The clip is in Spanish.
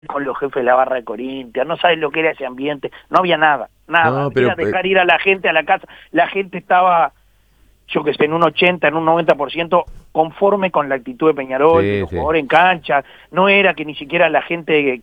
con los jefes de la barra de Corinthians, no sabes lo que era ese ambiente, no había nada, nada, No, pero era dejar ir a la gente a la casa, la gente estaba, yo que sé, en un 80, en un 90% conforme con la actitud de Peñarol, de sí, los sí. jugadores en cancha, no era que ni siquiera la gente